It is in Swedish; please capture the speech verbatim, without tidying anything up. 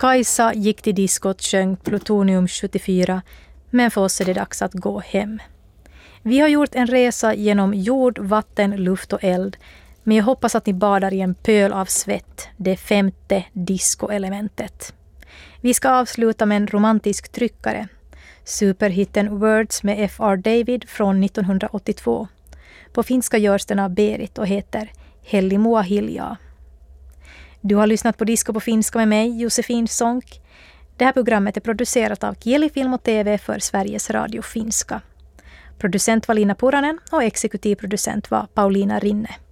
Kajsa gick till diskot, sjöng Plutonium sjuttiofyra, men för oss är det dags att gå hem. Vi har gjort en resa genom jord, vatten, luft och eld, men jag hoppas att ni badar i en pöl av svett, det femte discoelementet. Vi ska avsluta med en romantisk tryckare, superhitten Words med F R David från nittonhundraåttiotvå. På finska görs den av Berit och heter Hellimua Hiljaa. Du har lyssnat på Disco på finska med mig, Josefin Sonck. Det här programmet är producerat av Kieli Film och T V för Sveriges Radio Finska. Producent var Lina Puranen och exekutiv producent var Paulina Rinne.